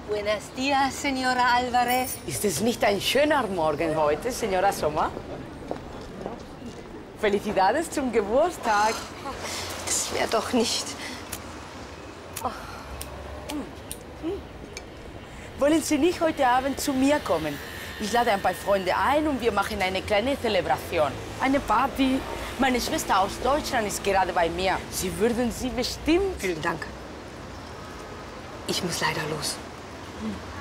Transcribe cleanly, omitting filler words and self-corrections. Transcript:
Buenos días, Señora Álvarez. Ist es nicht ein schöner Morgen heute, Señora Sommer? Felicidades zum Geburtstag. Das wäre doch nicht... Wollen Sie nicht heute Abend zu mir kommen? Ich lade ein paar Freunde ein und wir machen eine kleine Zelebration. Eine Party. Meine Schwester aus Deutschland ist gerade bei mir. Sie würden sie bestimmt... Vielen Dank. Ich muss leider los.